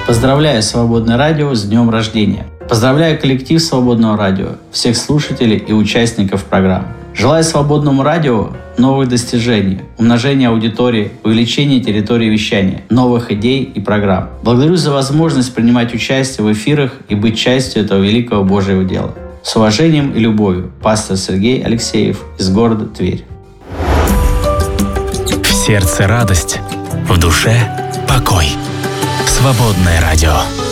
Поздравляю Свободное радио с днем рождения. Поздравляю коллектив Свободного радио, всех слушателей и участников программы. Желаю Свободному радио новых достижений, умножения аудитории, увеличения территории вещания, новых идей и программ. Благодарю за возможность принимать участие в эфирах и быть частью этого великого Божьего дела. С уважением и любовью, пастор Сергей Алексеев из города Тверь. В сердце радость, в душе покой. Свободное радио.